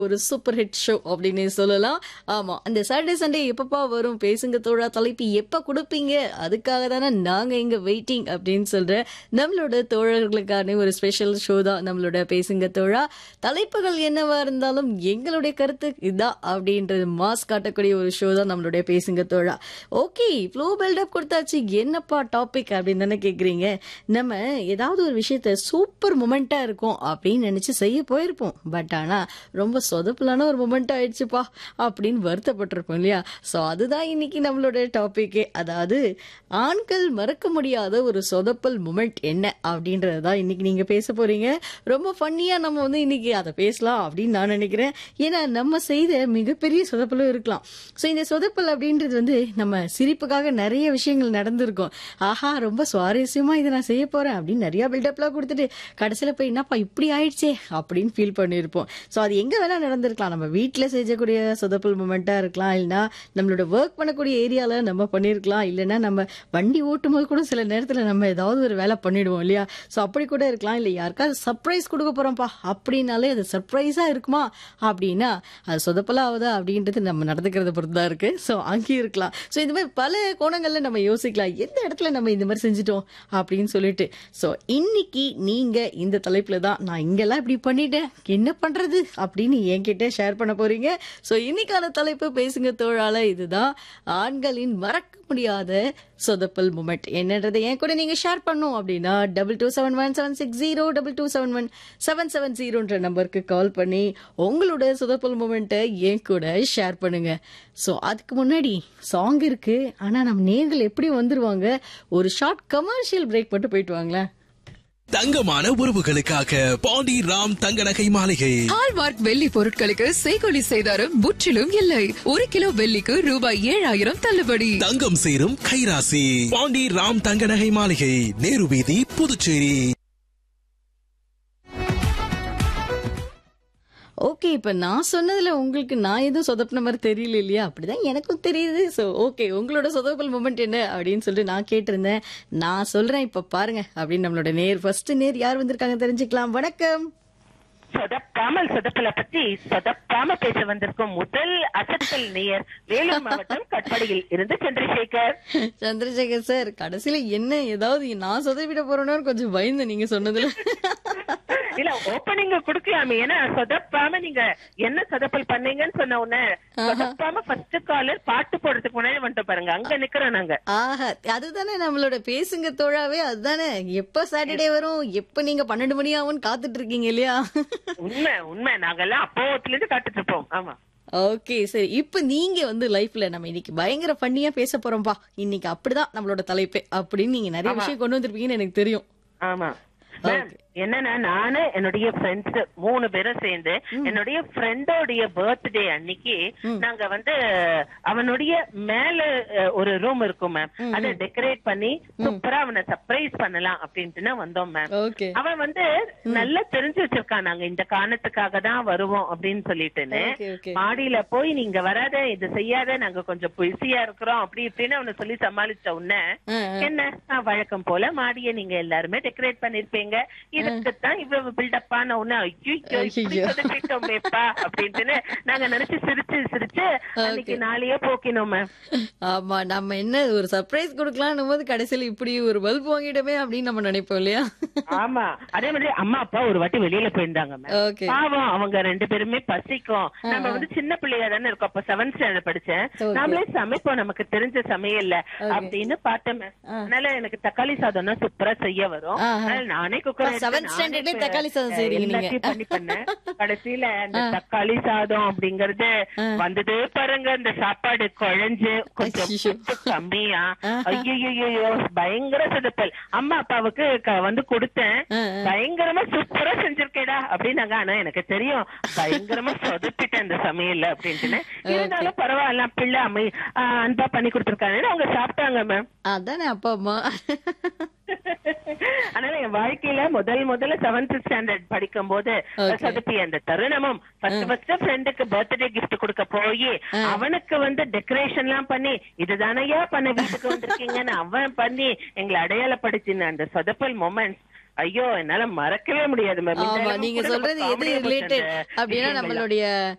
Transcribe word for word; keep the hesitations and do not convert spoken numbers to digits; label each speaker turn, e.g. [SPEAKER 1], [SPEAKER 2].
[SPEAKER 1] ஒரு super hit show அப்படின்னே சொல்லலாம். ஆமா. அந்த சாட்டர்டே, சண்டே எப்பப்பா வரும்? பேசுங்க தோழா தலைப்பு எப்ப குடுப்பீங்க? அதுக்காக தானே நாங்க இங்க வெயிட்டிங் அப்படின்னு சொல்ற நம்மளோட தோழர்களுக்கான ஒரு ஸ்பெஷல் ஷோ தான் நம்மளோட பேசுங்க தோழா. தலைப்புகள் என்னவா இருந்தாலும் எங்களுடைய கருத்து இதான் அப்படின்றது மாஸ் காட்டக்கூடிய ஒரு ஷோ தான் நம்மளுடைய பேசுங்க தோழா. ஓகே, ஃப்ளோ பில்டப் கொடுத்தாச்சு. என்னப்பா டாபிக் அப்படின்னு தானே கேக்குறீங்க. நம்ம ஏதாவது ஒரு விஷயத்த சூப்பர் மொமெண்டா இருக்கும் அப்படின்னு நினைச்சு செய்ய போயிருப்போம். பட் ஆனா ரொம்ப சொதப்பலான ஒரு மொமெண்ட் ஆயிடுச்சுப்பா அப்படின்னு வருத்தப்பட்டிருப்போம் இல்லையா? ஸோ அதுதான் இன்னைக்கு நம்மளோட டாபிக்கே. அதாவது ஆண்கள் மறக்க முடியாத ஒரு சொதப்பல் மொமெண்ட் என்ன அப்படின்றது தான் இன்னைக்கு நீங்க பேச போறீங்க. ரொம்ப ஃபன்னியா நம்ம வந்து இன்னைக்கு அதை பேசலாம் அப்படின்னு நான் நினைக்கிறேன். ஏன்னா நம்ம செய்த மிகப்பெரிய சொதப்பலும் இருக்கலாம். ஸோ இந்த சொதப்பல் அப்படின்றது வந்து நம்ம சிரிப்புக்காக நிறைய விஷயங்கள் நடந்திருக்கும். ஆஹா, ரொம்ப சுவாரஸ்யமா இதை நான் செய்ய போறேன் அப்படின்னு நிறைய பில்டப்லாம் கொடுத்துட்டு கடைசியில் போய் என்னப்பா இப்படி ஆயிடுச்சே அப்படின்னு ஃபீல் பண்ணியிருப்போம். ஸோ அது எங்க வேணா நடந்திருக்கலாம். நம்ம வீட்டில் செய்யக்கூடிய சொதப்பல் மூமெண்டா இருக்கலாம், இல்லைன்னா நம்மளோட ஒர்க் பண்ணக்கூடிய ஏரியால நம்ம பண்ணியிருக்கலாம், இல்லைன்னா நம்ம வண்டி ஓட்டும் போது கூட சில நேரத்தில் நம்ம ஏதாவது ஒரு வேலை பண்ணிடுவோம் இல்லையா? ஸோ அப்படி கூட இருக்கலாம். இல்லை யாருக்காவது சர்ப்ரைஸ் கொடுக்க போறோம்ப்பா அப்படின்னாலே அது சர்ப்ரைஸா இருக்குமா அப்படின்னா அது சொதப்பலா ஆகுதா அப்படின்றது நம்ம நடந்துக்கிறத பொறுத்து தான் இருக்கு. ஸோ அங்கேயும் இருக்கலாம். ஸோ இந்த மாதிரி பல கோணங்கள்ல நம்ம யோசிக்கலாம், எந்த இடத்துல நம்ம இந்த மாதிரி செஞ்சுட்டோம் அப்படின்னு சொல்லிட்டு. ஸோ இன்னைக்கு நீங்க இந்த தலைப்புல தான் நான் இங்கெல்லாம் இப்படி பண்ணிட்டேன் என்ன பண்றது அப்படின்னு என்கிட்ட ஷேர் பண்ண போறீங்க. ஸோ இன்னைக்கான தலைப்பு பேசுங்க தோழால இதுதான், ஆண்களின் மறக்க முடியாத சொதப்பல் மூமெண்ட் என்னன்றதை என் கூட நீங்க ஷேர் பண்ணும் அப்படின்னா double two seven one seven six zero double two seven one seven seven ஜீரோன்ற நம்பருக்கு கால் பண்ணி உங்களோட சொதப்பல் மூமெண்ட்டை என் கூட ஷேர் பண்ணுங்க. ஸோ அதுக்கு முன்னாடி சாங் இருக்கு, ஆனா நம்ம நேர்கள் எப்படி வந்துருவாங்க? ஒரு ஷார்ட் கமர்ஷியல் பிரேக் மட்டும் போயிட்டு வாங்களேன்.
[SPEAKER 2] தங்கமான உறவுகளுக்காக பாண்டி ராம் தங்க நகை மாளிகை.
[SPEAKER 3] ஹால்மார்க் வெள்ளி பொருட்களுக்கு செய்கூலி சேதாரம் முற்றிலும் இல்லை. ஒரு கிலோ வெள்ளிக்கு ரூபாய் ஏழாயிரம் தள்ளுபடி.
[SPEAKER 2] தங்கம் சேரும் கைராசி பாண்டி ராம் தங்க நகை மாளிகை, நேரு வீதி, புதுச்சேரி.
[SPEAKER 1] ஓகே, இப்ப நான் சொன்னதுல உங்களுக்கு நான் எதுவும் சொதப்பின மாதிரி தெரியல இல்லையா? அப்படிதான் எனக்கும் தெரியுது. ஸோ ஓகே, உங்களோட சொதப்பல் மூமெண்ட் என்ன அப்படின்னு சொல்லிட்டு நான் கேட்டிருந்தேன். நான் சொல்றேன் இப்ப பாருங்க அப்படின்னு நம்மளோட நேர் ஃபர்ஸ்ட் நேர் யார் வந்திருக்காங்க தெரிஞ்சுக்கலாம். வணக்கம்.
[SPEAKER 4] சொதப்பாமல் சொதப்பல பத்தி சொதப்பாம பேச வந்திருக்கும் முதல் அசத்தல் நேயர் வேலூர் மாவட்டம் கட்பாடியில் இருந்து சந்திரசேகர்.
[SPEAKER 1] சந்திரசேகர் சார், கடைசியில என்ன ஏதாவது நான் சொதப்பிட போறேன்னு கொஞ்சம் பயந்து நீங்க சொன்னதுல.
[SPEAKER 4] இல்ல ஓப்பனிங் குடுக்கலாமே, ஏன்னா சொதப்பாம நீங்க என்ன சொதப்பல் பண்ணீங்கன்னு சொன்ன உடனே சொதப்பாம ஃபர்ஸ்ட் காலர் பாட்டு போடுறதுக்கு முன்னாடி வந்துட்டு பாருங்க, அங்க நிக்கிறோம் நாங்க.
[SPEAKER 1] ஆஹா, அதுதானே நம்மளோட பேசுங்க தோழாவே. அதுதானே எப்ப சாட்டர்டே வரும், எப்ப நீங்க பன்னெண்டு மணி ஆகும்னு காத்துட்டு இருக்கீங்க இல்லையா?
[SPEAKER 4] உண்மை உண்மை, நாங்கெல்லாம் அப்போத்துல இருந்து காத்துட்டு இருப்போம். ஆமா,
[SPEAKER 1] ஓகே சரி. இப்ப நீங்க வந்து லைஃப்ல நம்ம இன்னைக்கு பயங்கர ஃபன்னியா பேச போறோம்பா, இன்னைக்கு அப்படிதான் நம்மளோட தலைப்பே அப்படின்னு நீங்க நிறைய விஷயம் கொண்டு வந்திருப்பீங்கன்னு எனக்கு தெரியும்.
[SPEAKER 4] ஆமா என்னன்னா, நானு என்னுடைய ஃப்ரெண்ட்ஸ் மூணு பேரும் சேர்ந்து என்னுடைய ஃப்ரெண்டோடைய பர்த்டே அன்னைக்கு நாங்க வந்து அவனுடைய மேல ஒரு ரூம் இருக்கும் மேம், அதை டெக்கரேட் பண்ணி சூப்பரா அவனை சர்ப்ரைஸ் பண்ணலாம் அப்படின்ட்டு வந்தோம் மேம். அவன் வந்து நல்லா தெரிஞ்சு வச்சிருக்கான், நாங்க இந்த காரணத்துக்காக தான் வருவோம் அப்படின்னு சொல்லிட்டுன்னு. மாடியில போய் நீங்க வராத, இது செய்யாத, நாங்க கொஞ்சம் பிஸியா இருக்கிறோம் அப்படி இப்படின்னு அவனை சொல்லி சமாளிச்ச உடனே என்ன வழக்கம் போல மாடியை நீங்க எல்லாருமே டெக்கரேட் பண்ணிருப்பீங்க, இதுக்குத்தான் இவ்வளவு பில்டப் ஆன உடனே அப்படின்ட்டு நாங்க நினைச்சு சிரிச்சு சிரிச்சு அன்னைக்கு நாளையே போக்கினோம் மேம்.
[SPEAKER 1] ஆமா, நம்ம என்ன ஒரு சர்ப்ரைஸ் கொடுக்கலாம் போது கடைசியில இப்படி ஒரு பல்ப் வாங்கிட்டோமே அப்படின்னு நம்ம நினைப்போம் இல்லையா? ஆமா,
[SPEAKER 4] அதே மாதிரி அம்மா அப்பா ஒரு வாட்டி வெளியில போயிருந்தாங்க மேம். பாவம் அவங்க ரெண்டு பேருமே பசிக்கும், நம்ம வந்து சின்ன பிள்ளையா தானே இருக்கோம், அப்ப செவன்த் ஸ்டாண்டர்ட் படிச்சேன், நாமளே சமைப்போம் நமக்கு தெரிஞ்ச சமையல் அப்படின்னு பார்த்தேன் மேம். அதனால எனக்கு தக்காளி சாதம்னா சூப்பரா செய்ய வரும், நானே குக்கர்
[SPEAKER 1] தக்காளி சாதம் செய்றீங்க
[SPEAKER 4] பண்ணி பண்ணேன். கடைசியில அந்த தக்காளி சாதம் அப்படிங்கறது வந்தது பாருங்க, இந்த சாப்பாடு குழஞ்சு கொஞ்சம் கம்மியா, ஐயோ பயங்கர சொதப்பல். அம்மா அப்பாவுக்கு வந்து கொடுத்தேன், பயங்கரமா சூப்பரா செஞ்சிருக்கேடா அப்படின்னாங்க. ஆனா எனக்கு தெரியும் பயங்கரமா சொதப்பிட்டேன் இந்த சமையல் அப்படின்ட்டு. இருந்தாலும் பரவாயில்ல, பிள்ளை அம்மை அன்பா பண்ணி கொடுத்துருக்காங்க, அவங்க சாப்பிட்டாங்க மேம்.
[SPEAKER 1] அதானே அப்பா அம்மா.
[SPEAKER 4] அதனால என் வாழ்க்கையில முதல் முதல்ல செவன்த் ஸ்டாண்டர்ட் படிக்கும் போது சொதப்பிய அந்த தருணமும் ஃபர்ஸ்ட் ஃபர்ஸ்ட் ஃப்ரெண்டுக்கு பர்த்டே கிஃப்ட் கொடுக்க போய் அவனுக்கு வந்து டெக்கரேஷன் எல்லாம் பண்ணி இதுதானையா பண்ண வீட்டுக்கு வந்திருக்கீங்கன்னு அவன் பண்ணி எங்களை அடையாளப்படுத்தின அந்த சொதப்பல் மொமெண்ட்ஸ் ஐயோ என்னால மறக்கவே முடியாது மேம்.
[SPEAKER 1] ஆமா, நீங்க சொல்றது எது ரிலேட்டட் அப்படின்னா நம்மளுடைய